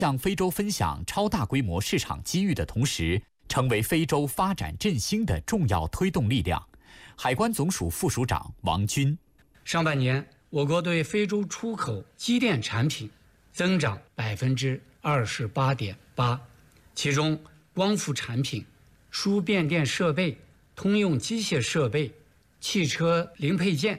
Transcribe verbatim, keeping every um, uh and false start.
向非洲分享超大规模市场机遇的同时，成为非洲发展振兴的重要推动力量。海关总署副署长王军： 上半年，我国对非洲出口机电产品增长百分之二十八点八，其中光伏产品、输变电设备、通用机械设备、汽车零配件